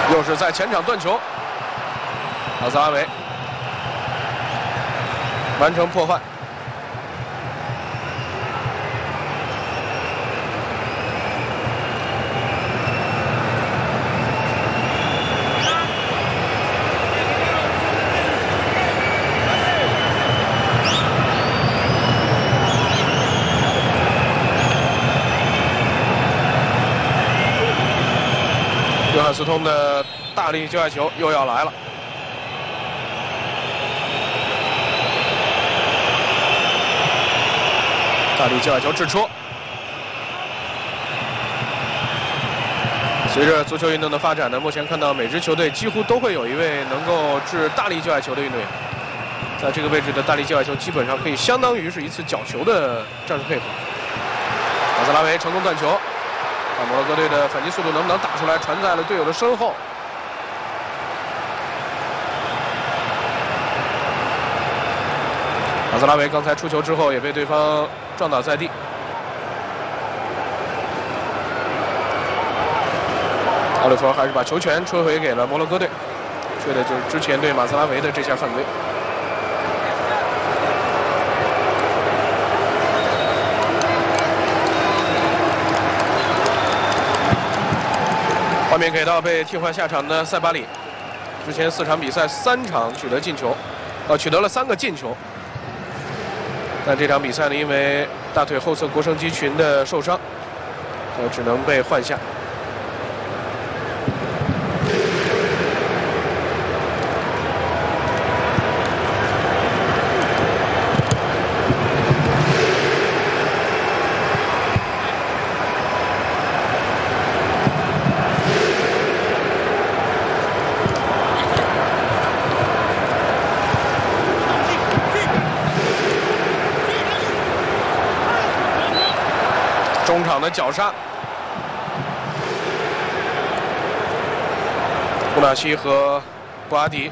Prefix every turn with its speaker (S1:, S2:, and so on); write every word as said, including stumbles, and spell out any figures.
S1: 又是在前场断球，阿萨拉维完成破坏。约翰斯通的大力界外球又要来了，大力界外球掷出。随着足球运动的发展呢，目前看到每支球队几乎都会有一位能够掷大力界外球的运动员，在这个位置的大力界外球基本上可以相当于是一次角球的战术配合。马斯拉维成功断球。看摩洛哥队的反击速度能不能打出来，传在了队友的身后。马斯拉维刚才出球之后也被对方撞倒在地。奥利弗还是把球权吹回给了摩洛哥队，吹的就是之前对马斯拉维的这下犯规。画面给到被替换下场的塞巴里，之前四场比赛三场取得进球，呃，取得了三个进球。但这场比赛呢，因为大腿后侧腘绳肌群的受伤，就只能被换下。中场的绞杀，布纳西和布阿迪